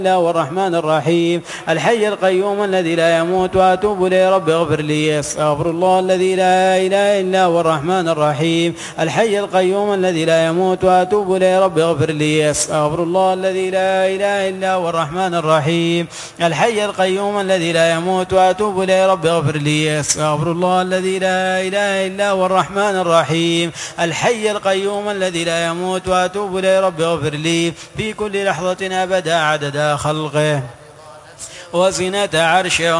الله والرحمن الرحيم الحي القيوم الذي لا يموت وأتوب إليه رب اغفر لي أستغفر الله الذي لا إله إلا هو الرحمن الرحيم الحي القيوم الذي لا يموت وأتوب إليه رب اغفر لي أستغفر الله الذي لا إله إلا هو الرحمن الرحيم الحي القيوم الذي لا يموت وأتوب إليه رب اغفر لي أستغفر الله الذي لا إله إلا هو الرحمن الرحيم الحي القيوم الذي لا يموت وأتوب إليه رب اغفر لي في كل لحظة أبدا عدد خلقه وزنة عرشه